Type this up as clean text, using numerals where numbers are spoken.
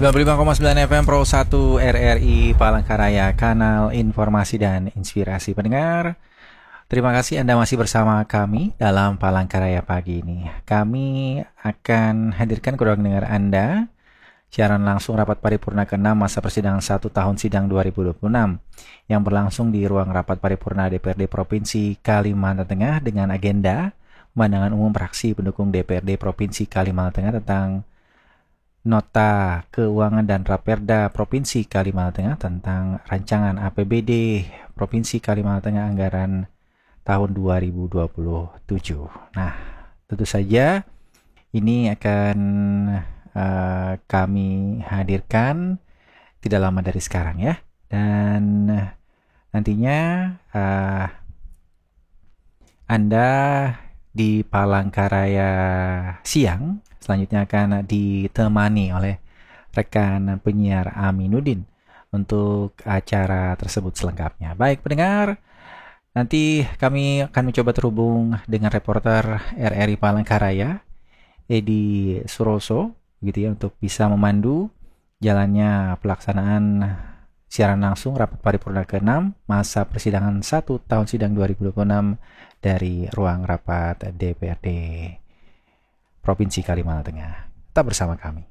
95,9 FM Pro 1 RRI Palangkaraya, kanal informasi dan inspirasi pendengar. Terima kasih Anda masih bersama kami dalam Palangkaraya pagi ini. Kami akan hadirkan ke ruang dengar Anda siaran langsung rapat paripurna ke-6 masa persidangan 1 tahun sidang 2026 yang berlangsung di ruang rapat paripurna DPRD Provinsi Kalimantan Tengah dengan agenda pemandangan umum fraksi pendukung DPRD Provinsi Kalimantan Tengah tentang Nota Keuangan dan Raperda Provinsi Kalimantan Tengah tentang rancangan APBD Provinsi Kalimantan Tengah anggaran tahun 2027. Nah, tentu saja ini akan kami hadirkan tidak lama dari sekarang ya. Dan nantinya Anda di Palangkaraya siang selanjutnya akan ditemani oleh rekan penyiar Aminuddin untuk acara tersebut selengkapnya. Baik pendengar, nanti kami akan mencoba terhubung dengan reporter RRI Palangkaraya, Edi Suroso, gitu ya, untuk bisa memandu jalannya pelaksanaan siaran langsung rapat paripurna ke-6 masa persidangan 1 tahun sidang 2026 dari ruang rapat DPRD Provinsi Kalimantan Tengah. Tetap bersama kami.